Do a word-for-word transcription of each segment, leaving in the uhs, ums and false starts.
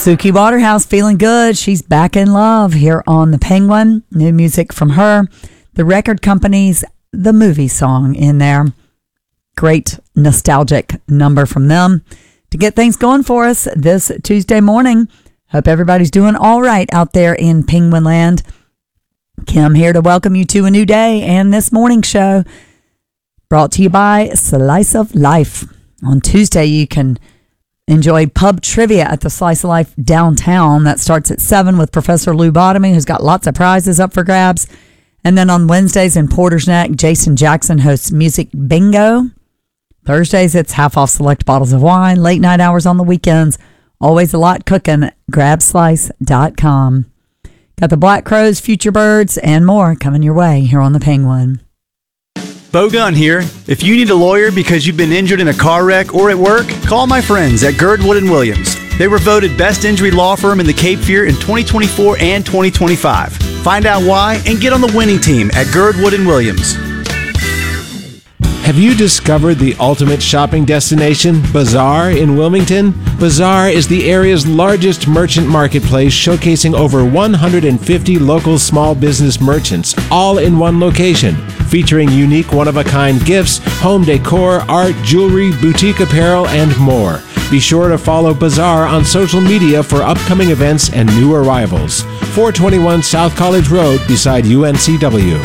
Suki Waterhouse feeling good. She's back in love here on the Penguin. New music from her. The record company's The Movie song in there. Great nostalgic number from them to get things going for us this Tuesday morning. Hope everybody's doing all right out there in Penguin Land. Kim here to welcome you to a new day and this morning show brought to you by Slice of Life. On Tuesday, you can enjoy pub trivia at the Slice of Life downtown. That starts at seven with Professor Lou Bottomy, who's got lots of prizes up for grabs. And then on Wednesdays in Porter's Neck, Jason Jackson hosts Music Bingo. Thursdays, it's half off select bottles of wine. Late night hours on the weekends. Always a lot cooking. grab slice dot com. Got the Black Crows, Future Birds, and more coming your way here on the Penguin. Bo Gunn here. If you need a lawyer because you've been injured in a car wreck or at work, call my friends at Girdwood and Williams. They were voted Best Injury Law Firm in the Cape Fear in twenty twenty-four and twenty twenty-five. Find out why and get on the winning team at Girdwood and Williams. Have you discovered the ultimate shopping destination, Bazaar in Wilmington? Bazaar is the area's largest merchant marketplace, showcasing over one hundred fifty local small business merchants, all in one location, featuring unique one-of-a-kind gifts, home decor, art, jewelry, boutique apparel, and more. Be sure to follow Bazaar on social media for upcoming events and new arrivals. four twenty-one South College Road beside U N C W.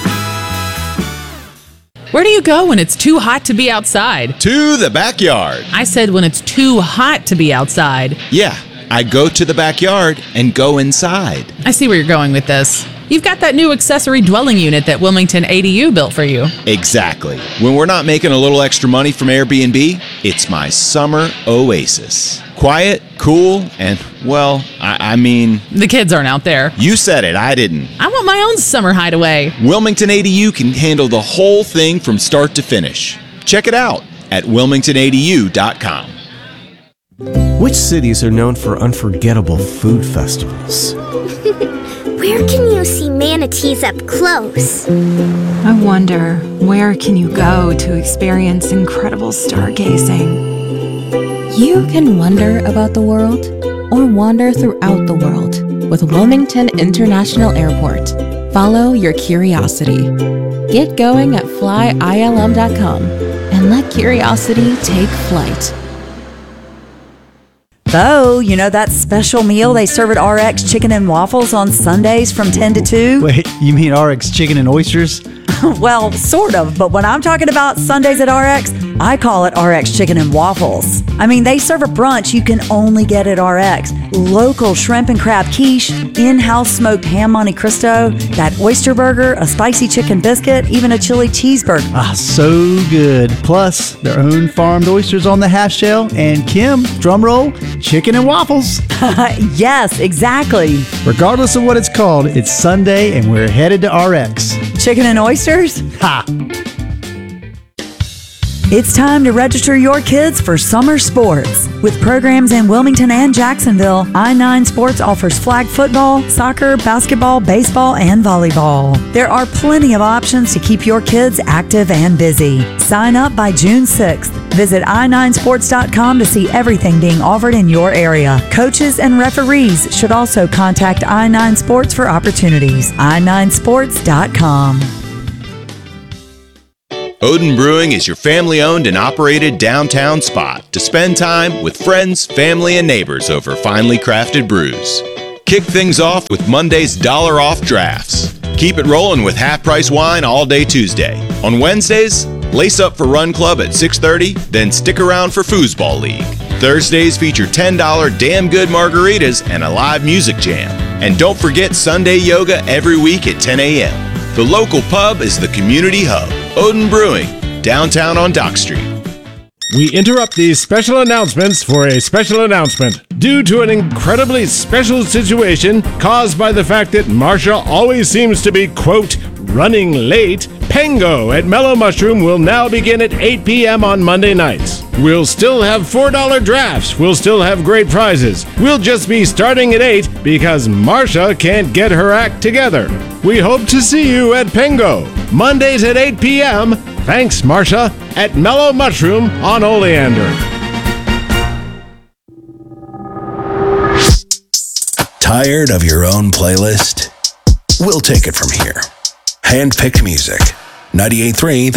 Where do you go when it's too hot to be outside? To the backyard. I said when it's too hot to be outside. Yeah, I go to the backyard and go inside. I see where you're going with this. You've got that new accessory dwelling unit that Wilmington A D U built for you. Exactly. When we're not making a little extra money from Airbnb, it's my summer oasis. Quiet, cool, and, well, I, I mean... The kids aren't out there. You said it, I didn't. I want my own summer hideaway. Wilmington A D U can handle the whole thing from start to finish. Check it out at wilmington a d u dot com. Which cities are known for unforgettable food festivals? Where can you see manatees up close? I wonder, where can you go to experience incredible stargazing? You can wonder about the world or wander throughout the world with Wilmington International Airport. Follow your curiosity. Get going at fly I L M dot com and let curiosity take flight. Bo, you know that special meal they serve at R X Chicken and Waffles on Sundays from ten to two? Wait, you mean R X Chicken and Oysters? Well, sort of, but when I'm talking about Sundays at R X, I call it R X Chicken and Waffles. I mean, they serve a brunch you can only get at R X. Local shrimp and crab quiche, in-house smoked ham Monte Cristo, that oyster burger, a spicy chicken biscuit, even a chili cheeseburger. Ah, so good. Plus, their own farmed oysters on the half shell, and Kim, drum roll, chicken and waffles. Yes, exactly. Regardless of what it's called, it's Sunday and we're headed to R X. Chicken and oysters? Ha! It's time to register your kids for summer sports. With programs in Wilmington and Jacksonville, I nine Sports offers flag football, soccer, basketball, baseball, and volleyball. There are plenty of options to keep your kids active and busy. Sign up by June sixth. Visit i nine sports dot com to see everything being offered in your area. Coaches and referees should also contact I nine Sports for opportunities. i nine sports dot com. Odin Brewing is your family-owned and operated downtown spot to spend time with friends, family, and neighbors over finely crafted brews. Kick things off with Monday's dollar off drafts. Keep it rolling with half-price wine all day Tuesday. On Wednesdays, lace up for Run Club at six thirty, then stick around for Foosball League. Thursdays feature ten dollar damn good margaritas and a live music jam. And don't forget Sunday yoga every week at ten a.m. The local pub is the community hub. Odin Brewing, downtown on Dock Street. We interrupt these special announcements for a special announcement. Due to an incredibly special situation caused by the fact that Marsha always seems to be, quote, running late, Pengo at Mellow Mushroom will now begin at eight p.m. on Monday nights. We'll still have four dollar drafts. We'll still have great prizes. We'll just be starting at eight because Marsha can't get her act together. We hope to see you at Pengo, Mondays at eight p.m. Thanks, Marsha, at Mellow Mushroom on Oleander. Tired of your own playlist? We'll take it from here. Handpicked music. ninety-eight point three The